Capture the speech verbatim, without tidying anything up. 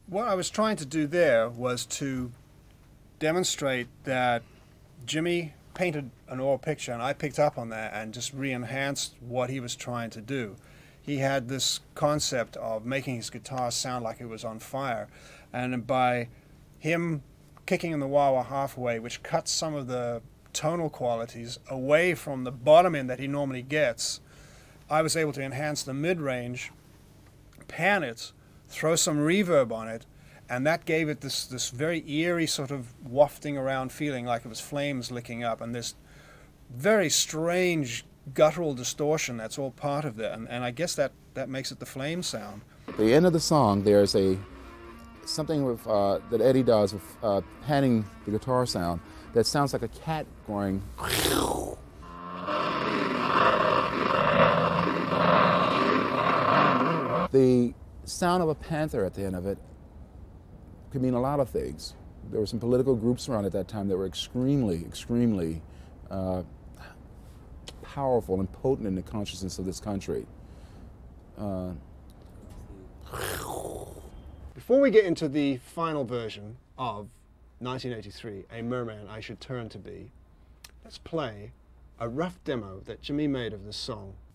What I was trying to do there was to demonstrate that Jimmy painted an oil picture, and I picked up on that and just re-enhanced what he was trying to do. He had this concept of making his guitar sound like it was on fire, and by him kicking in the wah-wah halfway, which cuts some of the tonal qualities away from the bottom end that he normally gets, I was able to enhance the mid-range, pan it, throw some reverb on it, and that gave it this, this very eerie sort of wafting around feeling like it was flames licking up, and this very strange guttural distortion that's all part of that, and, and I guess that, that makes it the flame sound. At the end of the song, there's a something with, uh, that Eddie does with uh, panning the guitar sound that sounds like a cat going. The sound of a panther at the end of it could mean a lot of things. There were some political groups around at that time that were extremely, extremely uh, powerful and potent in the consciousness of this country. Uh, Before we get into the final version of nineteen eighty-three, A Merman I Should Turn to Be, let's play a rough demo that Jimmy made of this song